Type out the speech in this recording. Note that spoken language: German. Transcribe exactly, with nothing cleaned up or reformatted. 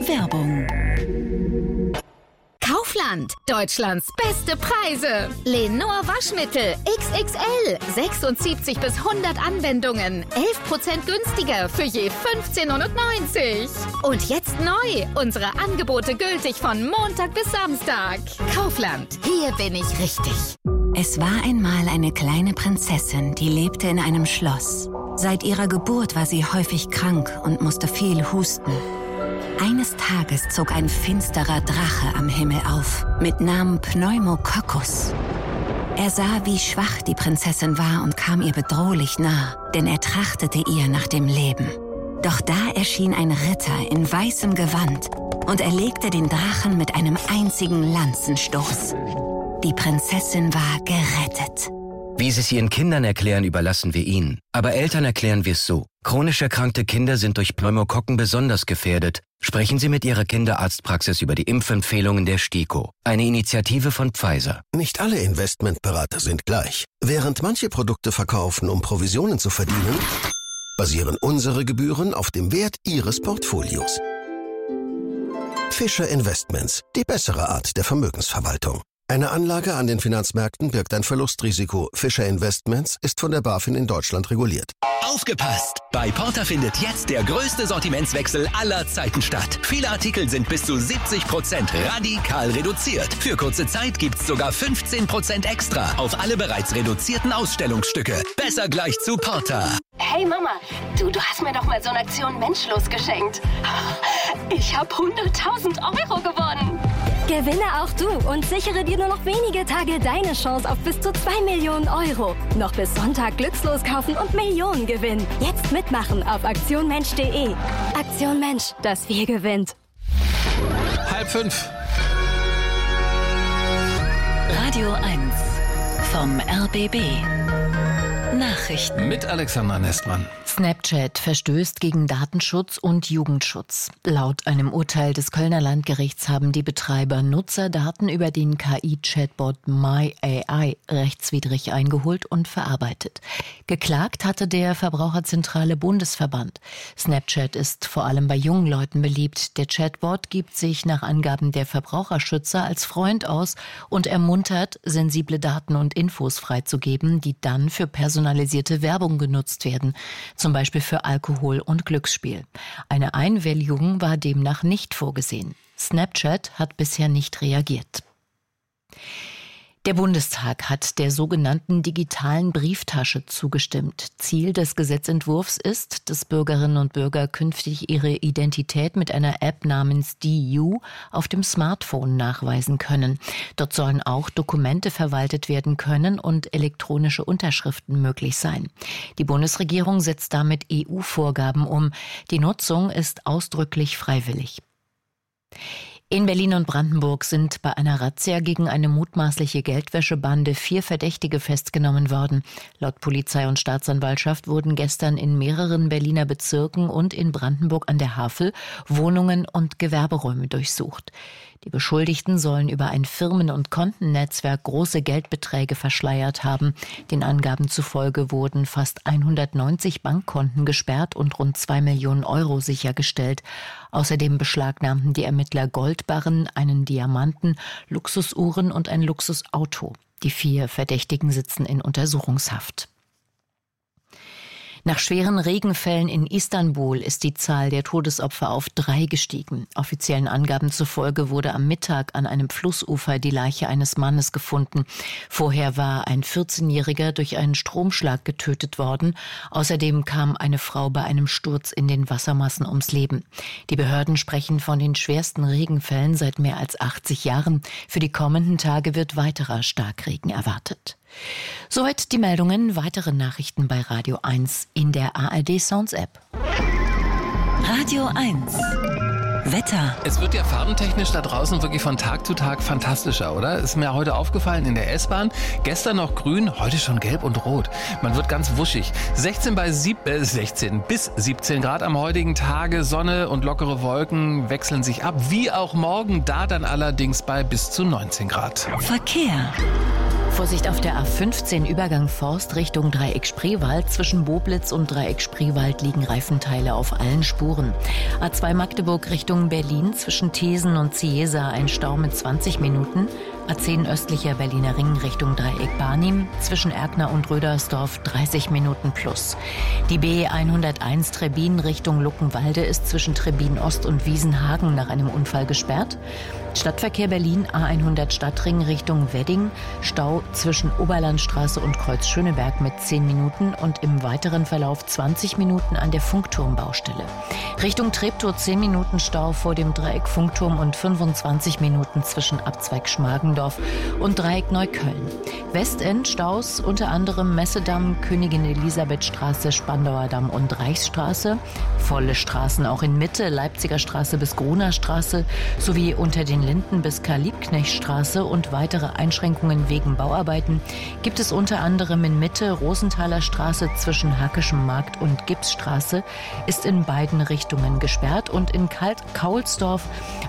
Werbung. Kaufland, Deutschlands beste Preise. Lenor Waschmittel X X L, sechsundsiebzig bis hundert Anwendungen, elf Prozent günstiger für je fünfzehn neunundneunzig. Und jetzt neu, unsere Angebote gültig von Montag bis Samstag. Kaufland, hier bin ich richtig. Es war einmal eine kleine Prinzessin, die lebte in einem Schloss. Seit ihrer Geburt war sie häufig krank und musste viel husten. Eines Tages zog ein finsterer Drache am Himmel auf, mit Namen Pneumococcus. Er sah, wie schwach die Prinzessin war und kam ihr bedrohlich nah, denn er trachtete ihr nach dem Leben. Doch da erschien ein Ritter in weißem Gewand und erlegte den Drachen mit einem einzigen Lanzenstoß. Die Prinzessin war gerettet. Wie Sie es Ihren Kindern erklären, überlassen wir Ihnen. Aber Eltern erklären wir es so. Chronisch erkrankte Kinder sind durch Pneumokokken besonders gefährdet. Sprechen Sie mit Ihrer Kinderarztpraxis über die Impfempfehlungen der STIKO, eine Initiative von Pfizer. Nicht alle Investmentberater sind gleich. Während manche Produkte verkaufen, um Provisionen zu verdienen, basieren unsere Gebühren auf dem Wert Ihres Portfolios. Fischer Investments, die bessere Art der Vermögensverwaltung. Eine Anlage an den Finanzmärkten birgt ein Verlustrisiko. Fischer Investments ist von der BaFin in Deutschland reguliert. Aufgepasst! Bei Porter findet jetzt der größte Sortimentswechsel aller Zeiten statt. Viele Artikel sind bis zu siebzig Prozent radikal reduziert. Für kurze Zeit gibt's sogar fünfzehn Prozent extra auf alle bereits reduzierten Ausstellungsstücke. Besser gleich zu Porter. Hey Mama, du, du hast mir doch mal so eine Aktion Menschlos geschenkt. Ich habe hunderttausend Euro gewonnen. Gewinne auch du und sichere dir nur noch wenige Tage deine Chance auf bis zu zwei Millionen Euro. Noch bis Sonntag glückslos kaufen und Millionen gewinnen. Jetzt mitmachen auf aktion mensch punkt de. Aktion Mensch, das Wir gewinnt. Halb fünf. Radio eins vom R B B. Nachrichten. Mit Alexandra Nestmann. Snapchat verstößt gegen Datenschutz und Jugendschutz. Laut einem Urteil des Kölner Landgerichts haben die Betreiber Nutzerdaten über den K I-Chatbot MyAI rechtswidrig eingeholt und verarbeitet. Geklagt hatte der Verbraucherzentrale Bundesverband. Snapchat ist vor allem bei jungen Leuten beliebt. Der Chatbot gibt sich nach Angaben der Verbraucherschützer als Freund aus und ermuntert, sensible Daten und Infos freizugeben, die dann für personalisierte Werbung genutzt werden. Zum Beispiel für Alkohol und Glücksspiel. Eine Einwilligung war demnach nicht vorgesehen. Snapchat hat bisher nicht reagiert. Der Bundestag hat der sogenannten digitalen Brieftasche zugestimmt. Ziel des Gesetzentwurfs ist, dass Bürgerinnen und Bürger künftig ihre Identität mit einer App namens D U auf dem Smartphone nachweisen können. Dort sollen auch Dokumente verwaltet werden können und elektronische Unterschriften möglich sein. Die Bundesregierung setzt damit E U-Vorgaben um. Die Nutzung ist ausdrücklich freiwillig. In Berlin und Brandenburg sind bei einer Razzia gegen eine mutmaßliche Geldwäschebande vier Verdächtige festgenommen worden. Laut Polizei und Staatsanwaltschaft wurden gestern in mehreren Berliner Bezirken und in Brandenburg an der Havel Wohnungen und Gewerberäume durchsucht. Die Beschuldigten sollen über ein Firmen- und Kontennetzwerk große Geldbeträge verschleiert haben. Den Angaben zufolge wurden fast hundertneunzig Bankkonten gesperrt und rund zwei Millionen Euro sichergestellt. Außerdem beschlagnahmten die Ermittler Goldbarren, einen Diamanten, Luxusuhren und ein Luxusauto. Die vier Verdächtigen sitzen in Untersuchungshaft. Nach schweren Regenfällen in Istanbul ist die Zahl der Todesopfer auf drei gestiegen. Offiziellen Angaben zufolge wurde am Mittag an einem Flussufer die Leiche eines Mannes gefunden. Vorher war ein vierzehnjähriger durch einen Stromschlag getötet worden. Außerdem kam eine Frau bei einem Sturz in den Wassermassen ums Leben. Die Behörden sprechen von den schwersten Regenfällen seit mehr als achtzig Jahren. Für die kommenden Tage wird weiterer Starkregen erwartet. Soweit die Meldungen. Weitere Nachrichten bei Radio eins in der A R D Sounds App. Radio eins. Wetter. Es wird ja farbentechnisch da draußen wirklich von Tag zu Tag fantastischer, oder? Ist mir heute aufgefallen in der S-Bahn. Gestern noch grün, heute schon gelb und rot. Man wird ganz wuschig. sechzehn, bei sieb, äh, sechzehn bis siebzehn Grad am heutigen Tage. Sonne und lockere Wolken wechseln sich ab. Wie auch morgen, da dann allerdings bei bis zu neunzehn Grad. Verkehr. Vorsicht auf der A fünfzehn Übergang Forst Richtung Dreieck Spreewald. Zwischen Boblitz und Dreieck Spreewald liegen Reifenteile auf allen Spuren. A zwei Magdeburg Richtung Berlin. Zwischen Thesen und Ciesa ein Stau mit zwanzig Minuten. A zehn östlicher Berliner Ring Richtung Dreieck Barnim. Zwischen Erkner und Rödersdorf dreißig Minuten plus. Die B hunderteins Trebbin Richtung Luckenwalde ist zwischen Trebbin Ost und Wiesenhagen nach einem Unfall gesperrt. Stadtverkehr Berlin A hundert Stadtring Richtung Wedding. Stau zwischen Oberlandstraße und Kreuz Schöneberg mit zehn Minuten und im weiteren Verlauf zwanzig Minuten an der Funkturmbaustelle. Richtung Treptow zehn Minuten Stau vor dem Dreieck Funkturm und fünfundzwanzig Minuten zwischen Abzweig Schmargendorf und Dreieck Neukölln. Westend Staus unter anderem Messedamm, Königin Elisabeth Straße, Spandauer Damm und Reichsstraße. Volle Straßen auch in Mitte, Leipziger Straße bis Gruner Straße sowie unter den Linden bis Karl-Liebknecht-Straße und weitere Einschränkungen wegen Bauarbeiten gibt es unter anderem in Mitte. Rosenthaler Straße zwischen Hackischem Markt und Gipsstraße ist in beiden Richtungen gesperrt und in Kaulsdorf